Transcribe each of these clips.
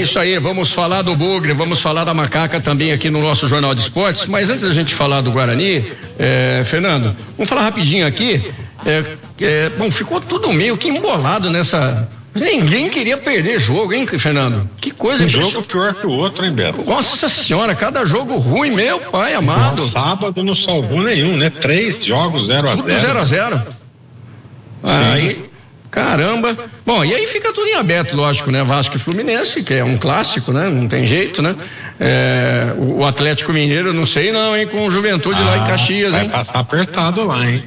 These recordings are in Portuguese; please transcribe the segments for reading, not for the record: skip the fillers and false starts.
isso aí, vamos falar do Bugre, vamos falar da Macaca também aqui no nosso Jornal de Esportes, mas antes da gente falar do Guarani, Fernando, vamos falar rapidinho aqui, bom, ficou tudo meio que embolado nessa... Ninguém queria perder jogo, hein, Fernando? Que coisa. Um jogo pior que o outro, hein, Beto? Nossa senhora, cada jogo ruim, meu pai amado. No sábado não salvou nenhum, né? 3 jogos 0-0. Tudo 0-0. Aí, caramba. Bom, e aí fica tudo em aberto, lógico, né? Vasco e Fluminense, que é um clássico, né? Não tem jeito, né? O Atlético Mineiro, não sei não, hein? Com o Juventude lá em Caxias, hein? Vai passar apertado lá, hein?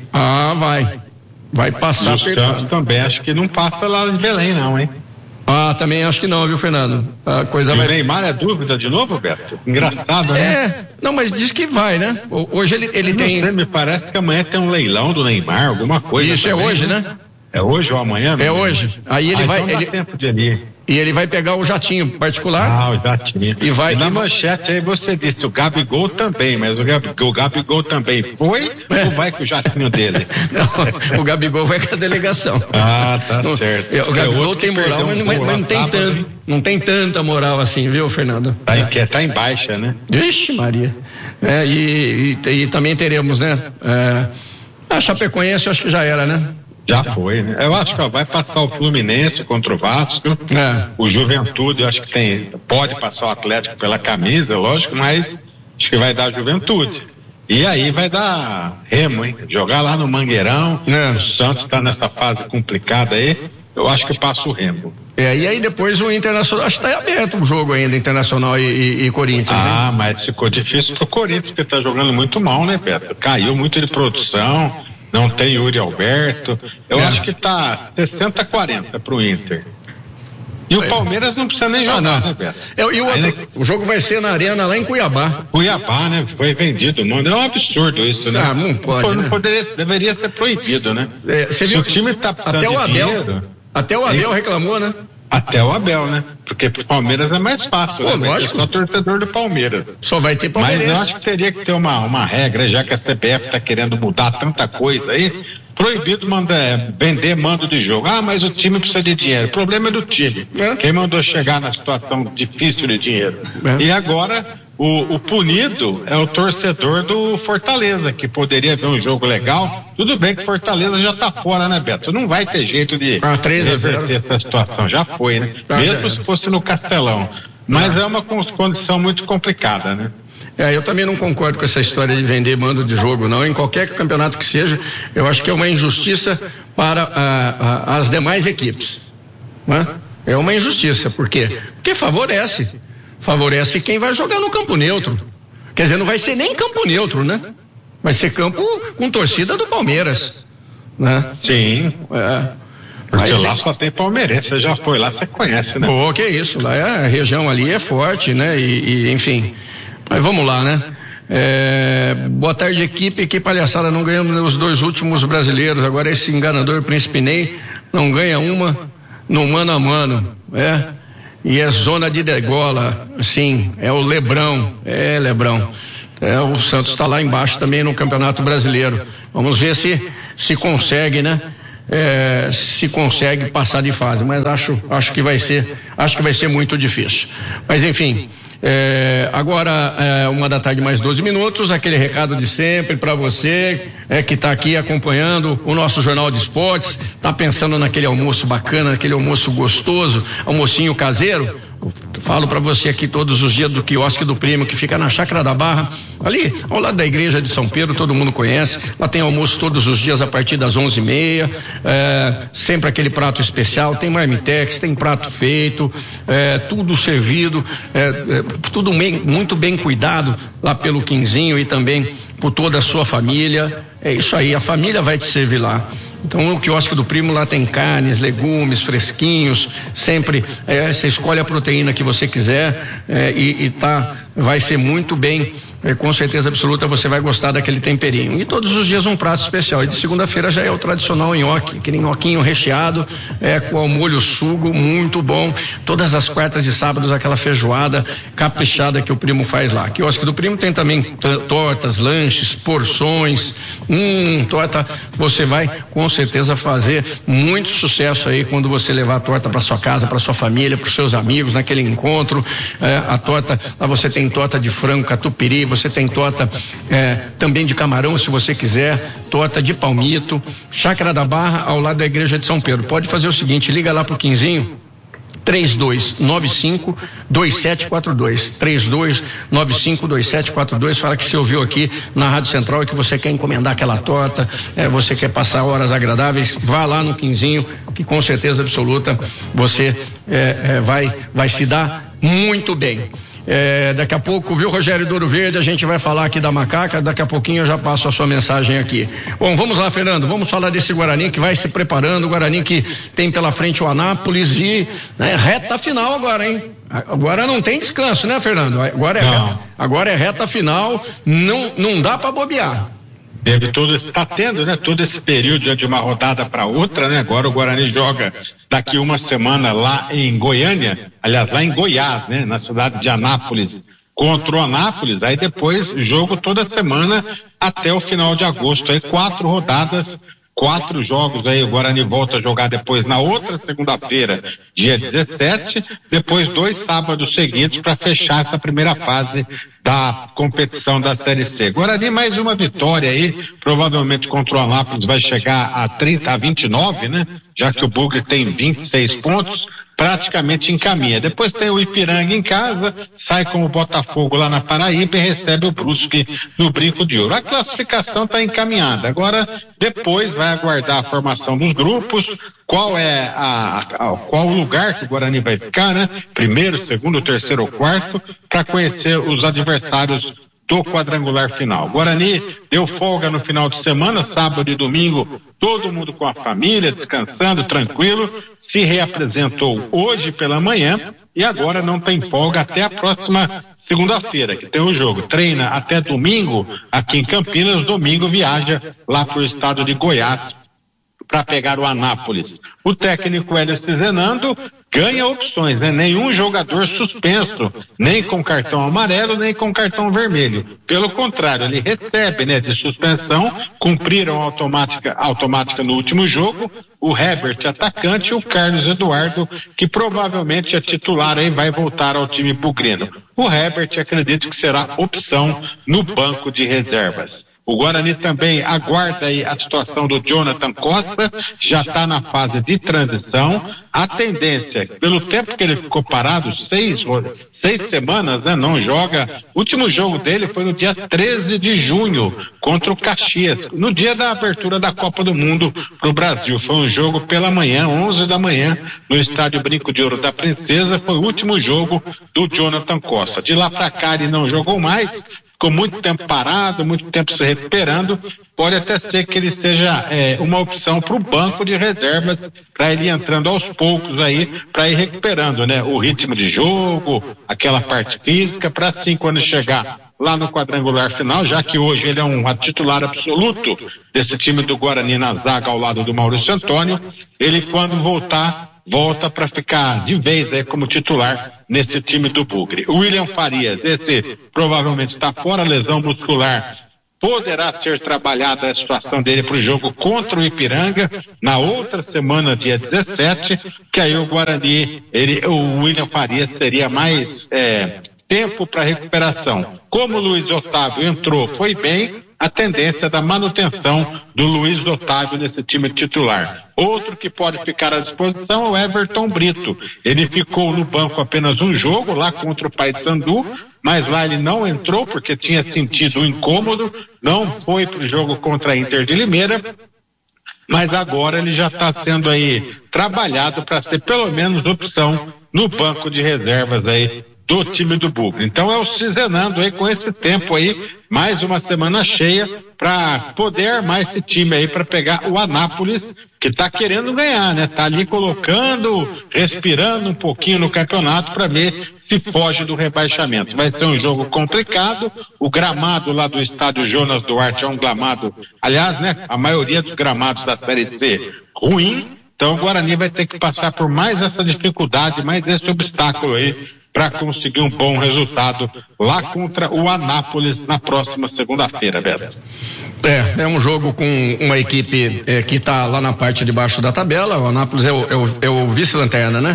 Vai passar apertado. Santos também, acho que não passa lá de Belém, não, hein? Também acho que não, viu, Fernando? A coisa vai... O Neymar é dúvida de novo, Beto? Engraçado, né? Não, mas diz que vai, né? Hoje ele tem... Sei, me parece que amanhã tem um leilão do Neymar, alguma coisa. Isso também, é hoje, né? É hoje ou amanhã? É hoje. Aí ele vai... Então dá tempo de ir. E ele vai pegar o jatinho particular. O jatinho. E na manchete aí você disse, o Gabigol também, mas o Gabigol também foi ou vai com o jatinho dele? Não, o Gabigol vai com a delegação. Tá certo. O Gabigol tem moral, mas não tem tanta moral assim, viu, Fernando? Tá em baixa, né? Vixe Maria. E também teremos, né? A Chapecoense, eu acho que já era, né? Já foi, né? Eu acho que vai passar o Fluminense contra o Vasco, o Juventude, eu acho que pode passar o Atlético pela camisa, lógico, mas acho que vai dar Juventude. E aí vai dar Remo, hein? Jogar lá no Mangueirão, o Santos está nessa fase complicada aí, eu acho que passa o Remo. E aí depois o Internacional, acho que está aberto o jogo ainda, Internacional e Corinthians. Mas ficou difícil pro Corinthians, porque está jogando muito mal, né, Beto? Caiu muito de produção. Não tem Yuri Alberto. Eu acho que tá 60-40 pro Inter. E o Palmeiras não precisa nem jogar, né, Beto? O jogo vai ser na arena lá em Cuiabá. Cuiabá, né? Foi vendido. Não é um absurdo isso, né? Não pode, não deveria ser proibido, né? Você viu, o time tá até o Abel reclamou, né? Até o Abel, né? Porque pro Palmeiras é mais fácil, né? Lógico. Só torcedor do Palmeiras. Só vai ter palmeirense. Mas eu acho que teria que ter uma regra, já que a CBF tá querendo mudar tanta coisa aí, proibido vender mando de jogo. Mas o time precisa de dinheiro. O problema é do time. Quem mandou chegar na situação difícil de dinheiro. E agora, o punido é o torcedor do Fortaleza, que poderia ver um jogo legal. Tudo bem que Fortaleza já tá fora, né, Beto? Não vai ter jeito de 3-0 essa situação. Já foi, né? Mesmo se fosse no Castelão. Mas é uma condição muito complicada, né? Eu também não concordo com essa história de vender mando de jogo, não. Em qualquer campeonato que seja, eu acho que é uma injustiça para as demais equipes. Né? É uma injustiça. Por quê? Porque favorece quem vai jogar no campo neutro. Quer dizer, não vai ser nem campo neutro, né? Vai ser campo com torcida do Palmeiras, né? Sim. Porque lá só tem palmeirense, você já foi lá, você conhece, né? Que isso, lá a região ali é forte, né? Enfim, mas vamos lá, né? Boa tarde, equipe, que palhaçada, não ganhamos os 2 últimos brasileiros, agora esse enganador Príncipe Ney não ganha uma no mano a mano, e é zona de degola, sim, é o Lebrão, Lebrão. O Santos está lá embaixo também no Campeonato Brasileiro. Vamos ver se consegue, né? Se consegue passar de fase, mas acho que vai ser muito difícil. Mas enfim, agora 1h mais 12 minutos, aquele recado de sempre para você que está aqui acompanhando o nosso Jornal de Esportes, está pensando naquele almoço bacana, naquele almoço gostoso, almocinho caseiro. Falo para você aqui todos os dias do quiosque do Primo, que fica na Chácara da Barra, ali ao lado da igreja de São Pedro, todo mundo conhece. Lá tem almoço todos os dias a partir das 11h30, sempre aquele prato especial, tem marmitex, tem prato feito, tudo servido, tudo muito bem cuidado lá pelo Quinzinho e também por toda a sua família. É isso aí, a família vai te servir lá. Então o quiosque do Primo lá tem carnes, legumes, fresquinhos, sempre você escolhe a proteína que você quiser vai ser muito bem com certeza absoluta você vai gostar daquele temperinho. E todos os dias um prato especial. E de segunda-feira já é o tradicional nhoque, aquele nhoquinho recheado, com o molho sugo, muito bom. Todas as quartas e sábados aquela feijoada caprichada que o Primo faz lá. Quiosque do Primo tem também tortas, lanches, porções. Torta, você vai com certeza fazer muito sucesso aí quando você levar a torta para sua casa, para sua família, para os seus amigos, naquele encontro. A torta, lá você tem torta de frango catupiry, você tem torta também de camarão, se você quiser, torta de palmito. Chácara da Barra, ao lado da igreja de São Pedro. Pode fazer o seguinte, liga lá pro Quinzinho, 3295-2742, 3295-2742, fala que você ouviu aqui na Rádio Central e que você quer encomendar aquela torta, você quer passar horas agradáveis, vá lá no Quinzinho, que com certeza absoluta você vai se dar muito bem. Daqui a pouco, viu, Rogério do Ouro Verde, a gente vai falar aqui da Macaca, daqui a pouquinho eu já passo a sua mensagem aqui. Bom, vamos lá, Fernando, vamos falar desse Guarani que vai se preparando, o Guarani que tem pela frente o Anápolis e reta final agora, hein? Agora não tem descanso, né, Fernando? Agora é reta final, não dá pra bobear. Está tendo, né, todo esse período de uma rodada para outra, né? Agora o Guarani joga daqui uma semana lá em Goiânia, aliás, lá em Goiás, né? Na cidade de Anápolis, contra o Anápolis, aí depois jogo toda semana até o final de agosto, aí 4 rodadas, 4 jogos aí, o Guarani volta a jogar depois na outra segunda-feira, dia 17, depois 2 sábados seguidos para fechar essa primeira fase da competição da Série C. Guarani mais uma vitória aí, provavelmente contra o Anápolis vai chegar a 29, né? Já que o Bugre tem 26 pontos, praticamente encaminha. Depois tem o Ipiranga em casa, sai com o Botafogo lá na Paraíba e recebe o Brusque no Brinco de Ouro. A classificação está encaminhada. Agora, depois vai aguardar a formação dos grupos, qual o lugar que o Guarani vai ficar, né? Primeiro, segundo, terceiro ou quarto, para conhecer os adversários do quadrangular final. Guarani deu folga no final de semana, sábado e domingo, todo mundo com a família, descansando, tranquilo, se reapresentou hoje pela manhã e agora não tem folga até a próxima segunda-feira, que tem o jogo. Treina até domingo aqui em Campinas, domingo viaja lá para o estado de Goiás para pegar o Anápolis. O técnico Hélio Cizenando ganha opções, né? Nenhum jogador suspenso, nem com cartão amarelo, nem com cartão vermelho. Pelo contrário, ele recebe, né, de suspensão, cumpriram automática no último jogo, o Herbert, atacante, e o Carlos Eduardo, que provavelmente é titular aí, vai voltar ao time bugrino. O Herbert, acredito que será opção no banco de reservas. O Guarani também aguarda aí a situação do Jonathan Costa, já está na fase de transição. A tendência, pelo tempo que ele ficou parado, 6 semanas, né, não joga. O último jogo dele foi no dia 13 de junho, contra o Caxias, no dia da abertura da Copa do Mundo para o Brasil. Foi um jogo pela manhã, 11 da manhã, no estádio Brinco de Ouro da Princesa. Foi o último jogo do Jonathan Costa. De lá para cá ele não jogou mais. Ficou muito tempo parado, muito tempo se recuperando, pode até ser que ele seja uma opção para o banco de reservas, para ele ir entrando aos poucos aí, para ir recuperando, né, o ritmo de jogo, aquela parte física, para assim quando chegar lá no quadrangular final, já que hoje ele é um titular absoluto desse time do Guarani na zaga ao lado do Maurício Antônio, ele quando volta para ficar de vez aí como titular nesse time do Bugre. O William Farias, esse provavelmente está fora, lesão muscular, poderá ser trabalhada a situação dele para o jogo contra o Ipiranga na outra semana, dia 17, que aí o Guarani, o William Farias teria mais tempo para recuperação. Como o Luiz Otávio entrou, foi bem, a tendência da manutenção do Luiz Otávio nesse time titular. Outro que pode ficar à disposição é o Everton Brito. Ele ficou no banco apenas um jogo, lá contra o Paysandu, mas lá ele não entrou porque tinha sentido um incômodo, não foi para o jogo contra a Inter de Limeira, mas agora ele já está sendo aí trabalhado para ser pelo menos opção no banco de reservas aí do time do Bugre. Então é o Cizenando aí com esse tempo aí, mais uma semana cheia para poder armar esse time aí para pegar o Anápolis, que está querendo ganhar, né? Tá ali colocando, respirando um pouquinho no campeonato para ver se foge do rebaixamento. Vai ser um jogo complicado. O gramado lá do estádio Jonas Duarte é um gramado, aliás, né? A maioria dos gramados da Série C ruim. Então o Guarani vai ter que passar por mais essa dificuldade, mais esse obstáculo aí, para conseguir um bom resultado lá contra o Anápolis na próxima segunda-feira, Beto. É um jogo com uma equipe que está lá na parte de baixo da tabela. O Anápolis é o vice-lanterna, né?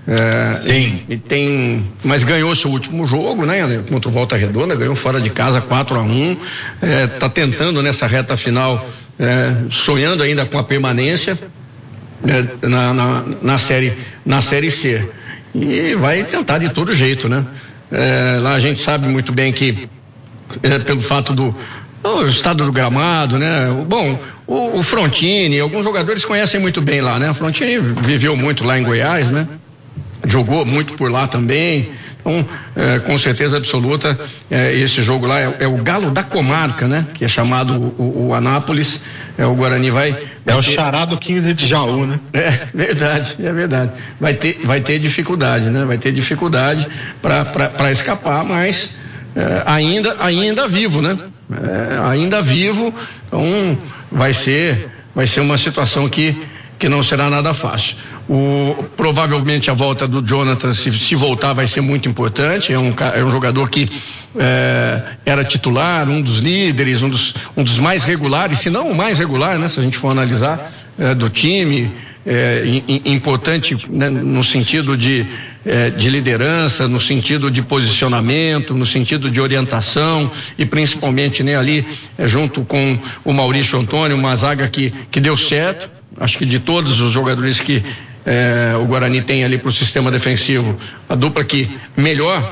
Mas ganhou seu último jogo, né? Contra o Volta Redonda, ganhou fora de casa 4-1. Tá tentando nessa reta final, sonhando ainda com a permanência na série C. E vai tentar de todo jeito, né? Lá a gente sabe muito bem que pelo fato do estado do gramado, né? Bom, o Frontini, alguns jogadores conhecem muito bem lá, né? O Frontini viveu muito lá em Goiás, né? Jogou muito por lá também. Então, com certeza absoluta, esse jogo lá é o galo da comarca, né? Que é chamado o Anápolis. O Guarani vai o xará do 15 de Jaú, né? É verdade. Vai ter dificuldade, né? Vai ter dificuldade para escapar, mas ainda vivo, né? Ainda vivo, então vai ser uma situação que não será nada fácil. Provavelmente a volta do Jonathan, se voltar, vai ser muito importante. É um jogador que era titular, um dos líderes, um dos mais regulares, se não o mais regular, né? Se a gente for analisar, do time, importante, né? No sentido de liderança, no sentido de posicionamento, no sentido de orientação e principalmente, né, ali junto com o Maurício Antônio, uma zaga que deu certo. Acho que de todos os jogadores que o Guarani tem ali para o sistema defensivo, a dupla que melhor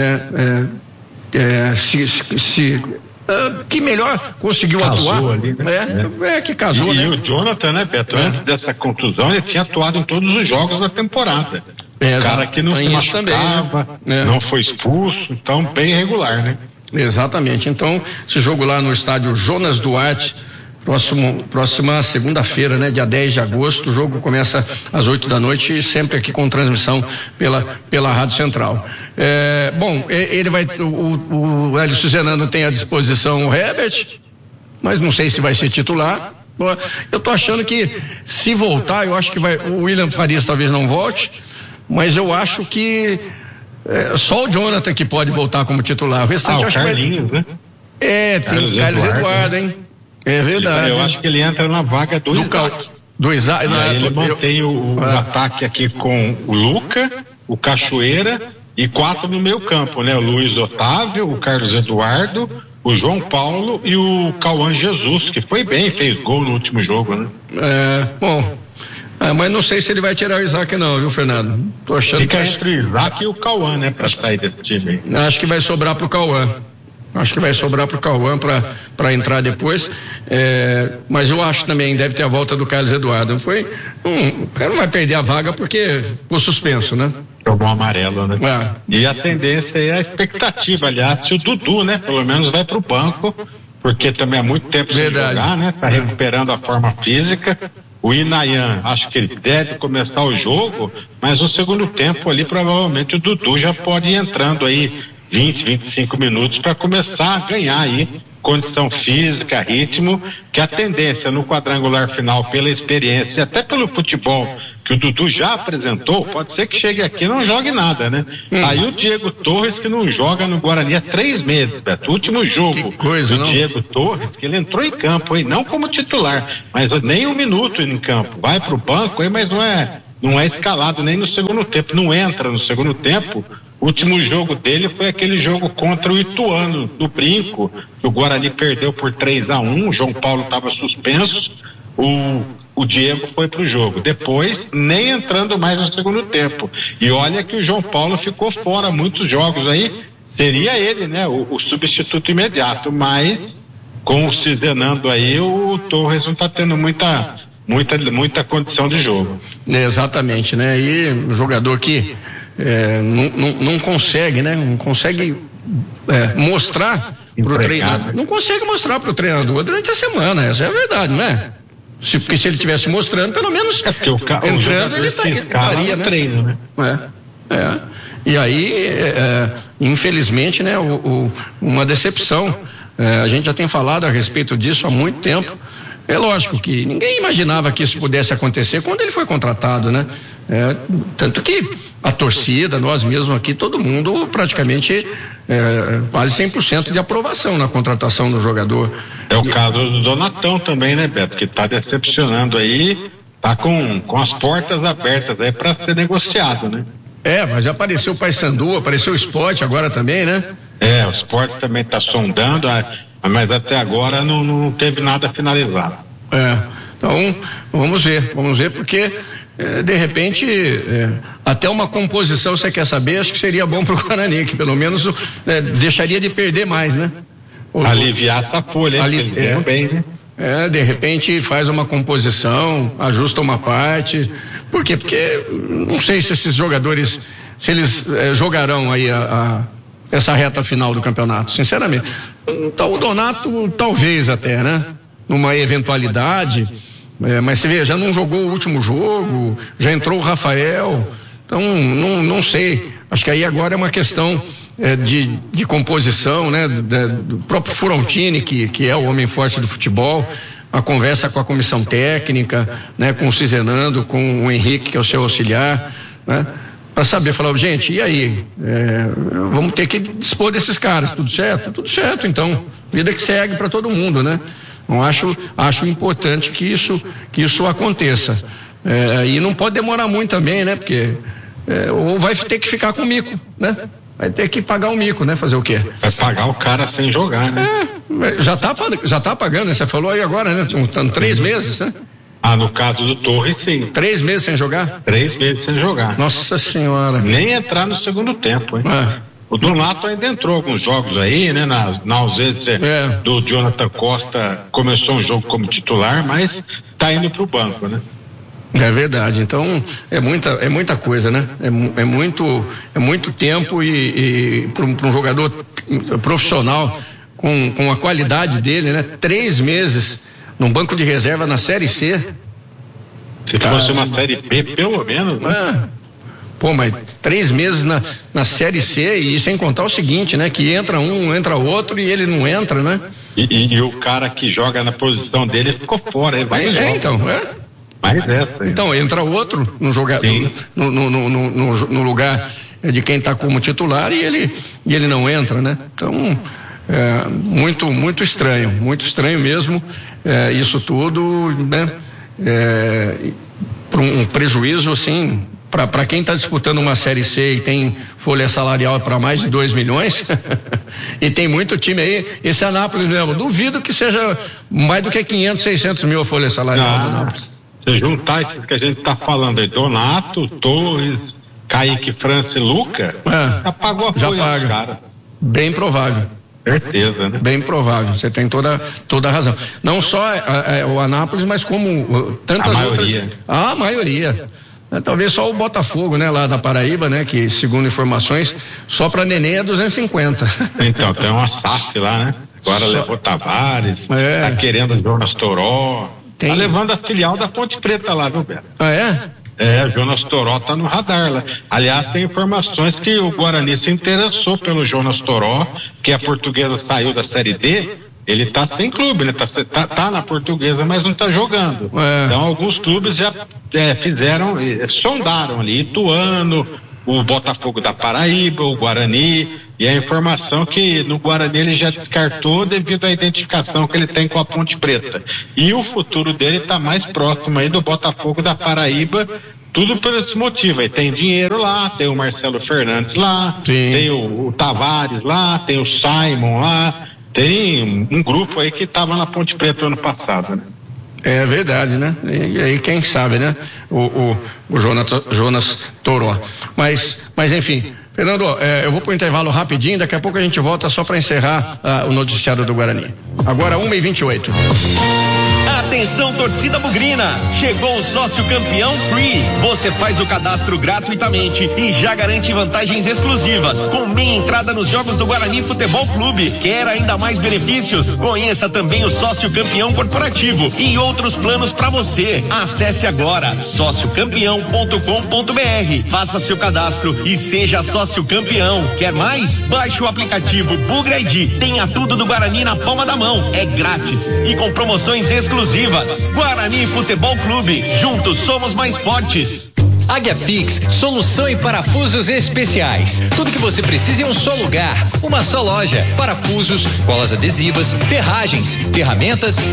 que melhor conseguiu casou atuar ali, né? que casou, e né? o Jonathan, né, Beto, antes dessa contusão ele tinha atuado em todos os jogos da temporada. O cara que não se machucava, também, né? Não foi expulso, então bem regular, né? Exatamente. Então esse jogo lá no estádio Jonas Duarte, próxima segunda-feira, né, dia 10 de agosto, o jogo começa às 8 da noite, sempre aqui com transmissão pela Rádio Central. Bom, ele vai, o Hélio Zenando tem à disposição o Herbert, mas não sei se vai ser titular. Eu tô achando que se voltar, eu acho que o William Farias talvez não volte, mas eu acho que só o Jonathan que pode voltar como titular. O restante acho Carlinhos, que vai... né? Tem o Carlos Eduardo, hein? É verdade. Eu acho que ele entra na vaga do Isaac. Ele mantém o ataque aqui com o Luca, o Cachoeira e 4 no meio campo, né? O Luiz Otávio, o Carlos Eduardo, o João Paulo e o Cauã Jesus, que foi bem, fez gol no último jogo, né? Bom, mas não sei se ele vai tirar o Isaac não, viu, Fernando? Tô achando Fica entre o Isaac e o Cauã, né? Pra sair desse time. Acho que vai sobrar pro Cauã. Para entrar depois, mas eu acho também deve ter a volta do Carlos Eduardo. O cara não vai perder a vaga porque ficou suspenso, né? Jogou amarelo, né? E a tendência é a expectativa, aliás, se o Dudu, né, pelo menos vai pro banco, porque também há muito tempo sem jogar, né? Tá recuperando a forma física. O Inayan, acho que ele deve começar o jogo, mas no segundo tempo ali provavelmente o Dudu já pode ir entrando aí 20, 25 minutos para começar a ganhar aí condição física, ritmo, que a tendência no quadrangular final, pela experiência e até pelo futebol que o Dudu já apresentou, pode ser que chegue aqui e não jogue nada, né? Aí o Diego Torres, que não joga no Guarani há 3 meses, Beto. O último jogo do Diego Torres, que ele entrou em campo aí, não como titular, mas nem 1 minuto em campo. Vai pro banco aí, mas não é escalado nem no segundo tempo, não entra no segundo tempo. O último jogo dele foi aquele jogo contra o Ituano do Brinco, que o Guarani perdeu por 3-1, o João Paulo estava suspenso, o Diego foi pro jogo. Depois, nem entrando mais no segundo tempo. E olha que o João Paulo ficou fora muitos jogos aí, seria ele, né, o substituto imediato, mas com o Cizenando aí, o Torres não está tendo muita condição de jogo. Exatamente, né? E um jogador que não consegue, né? Não consegue mostrar pro treinador. Não consegue mostrar pro treinador durante a semana, essa é a verdade, não é? Porque se ele estivesse mostrando, pelo menos entrando, ele estaria, né? Treino, né? E aí, infelizmente, né, uma decepção. A gente já tem falado a respeito disso há muito tempo. É lógico que ninguém imaginava que isso pudesse acontecer quando ele foi contratado, né? Tanto que a torcida, nós mesmos aqui, todo mundo praticamente quase 100% de aprovação na contratação do jogador. É o caso do Donatão também, né, Beto? Que está decepcionando aí, tá com as portas abertas aí para ser negociado, né? Mas já apareceu o Paysandu, apareceu o Sport agora também, né? O Sport também está sondando, mas até agora não teve nada finalizado. Então vamos ver porque de repente até uma composição, você quer saber, acho que seria bom para o Guarani, que pelo menos deixaria de perder mais, né? Aliviar essa folha, bem, né? De repente faz uma composição, ajusta uma parte. Por quê? Porque não sei se esses jogadores, se eles jogarão aí essa reta final do campeonato, sinceramente. Então, o Donato talvez até, né? Numa eventualidade, mas você vê, já não jogou o último jogo, já entrou o Rafael, então não sei. Acho que aí agora é uma questão de composição, né? Do próprio Frontini, que é o homem forte do futebol, a conversa com a comissão técnica, né? Com o Cizenando, com o Henrique, que é o seu auxiliar, né? Para saber, falar, gente, e aí? Vamos ter que dispor desses caras, tudo certo? Tudo certo, então, vida que segue para todo mundo, né? Então, acho importante que isso aconteça. E não pode demorar muito também, né? Porque ou vai ter que ficar com o mico, né? Vai ter que pagar o mico, né? Fazer o quê? Vai pagar o cara sem jogar, né? Já tá pagando, né? Você falou aí agora, né? Estão 3 meses, né? No caso do Torres, sim. 3 meses sem jogar? 3 meses sem jogar. Nossa Senhora. Nem entrar no segundo tempo, hein? O Donato ainda entrou alguns jogos aí, né? Na ausência do Jonathan Costa, começou um jogo como titular, mas tá indo pro banco, né? É verdade, então é muita coisa, né? É muito tempo e para um jogador profissional com a qualidade dele, né? 3 meses num banco de reserva na Série C. Se fosse uma Série B, pelo menos, né? Mas 3 meses na Série C, e sem contar o seguinte, né? Que entra um, entra outro e ele não entra, né? E o cara que joga na posição dele ficou fora, ele vai Então, entra outro no jogador, no lugar de quem está como titular e ele não entra, né? Então, muito estranho mesmo, isso tudo, né? Para um prejuízo, assim, para quem está disputando uma Série C e tem folha salarial para mais de 2 milhões, e tem muito time aí, esse Anápolis mesmo, duvido que seja mais do que 500, 600 mil a folha salarial do Anápolis. Se juntar isso que a gente está falando aí, Donato, Torres, Kaique, França e Luca, já pagou a folha dos caras. Bem provável. Certeza, né? Bem provável, você tem toda a razão. Não só o Anápolis, mas como tantas outras. A maioria. Talvez só o Botafogo, né, lá da Paraíba, né, que segundo informações, só para neném é 250. Então, tem uma SAF lá, né? Agora levou Tavares, tá querendo o Jonas Toró. Tá levando a filial da Ponte Preta lá, viu, Beto? O Jonas Toró tá no radar lá. Aliás, tem informações que o Guarani se interessou pelo Jonas Toró, que a Portuguesa saiu da Série D, ele tá sem clube, né? Tá na Portuguesa, mas não tá jogando. Então, alguns clubes já sondaram ali, Ituano, o Botafogo da Paraíba, o Guarani, e a informação que no Guarani ele já descartou devido à identificação que ele tem com a Ponte Preta. E o futuro dele está mais próximo aí do Botafogo da Paraíba, tudo por esse motivo. Aí tem dinheiro lá, tem o Marcelo Fernandes lá, tem o Tavares lá, tem o Simon lá, tem um grupo aí que estava na Ponte Preta ano passado, né? É verdade, né? E aí quem sabe, né? O Jonas Toró. Mas enfim, Fernando, eu vou para o intervalo rapidinho, daqui a pouco a gente volta só para encerrar o noticiário do Guarani. Agora 1h28. Atenção, torcida bugrina, chegou o sócio campeão Free. Você faz o cadastro gratuitamente e já garante vantagens exclusivas, com meia entrada nos jogos do Guarani Futebol Clube. Quer ainda mais benefícios? Conheça também o sócio campeão corporativo e outros planos para você. Acesse agora sociocampeão.com.br, faça seu cadastro e seja sócio campeão. Quer mais? Baixe o aplicativo Bugra ID. Tenha tudo do Guarani na palma da mão. É grátis e com promoções exclusivas. Guarani Futebol Clube, juntos somos mais fortes. Águia Fix, solução em parafusos especiais. Tudo que você precisa em um só lugar, uma só loja. Parafusos, colas adesivas, ferragens, ferramentas